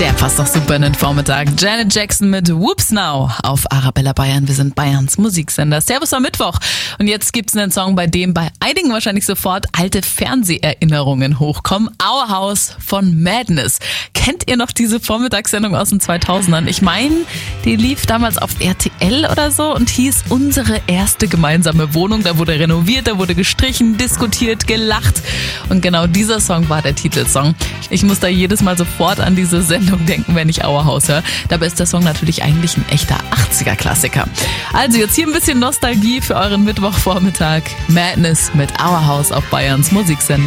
Der passt doch super in den Vormittag. Janet Jackson mit Whoops Now auf Arabella Bayern. Wir sind Bayerns Musiksender. Servus am Mittwoch. Und jetzt gibt's einen Song, bei dem bei einigen wahrscheinlich sofort alte Fernseherinnerungen hochkommen. Our House von Madness. Kennt ihr noch diese Vormittagssendung aus den 2000ern? Ich meine, die lief damals auf RTL oder so und hieß Unsere erste gemeinsame Wohnung. Da wurde renoviert, da wurde gestrichen, diskutiert, gelacht. Und genau dieser Song war der Titelsong. Ich muss da jedes Mal sofort an diese Sendung denken, wenn ich Our House höre. Dabei ist der Song natürlich eigentlich ein echter 80er-Klassiker. Also jetzt hier ein bisschen Nostalgie für euren Mittwochvormittag. Madness mit Our House auf Bayerns Musiksender.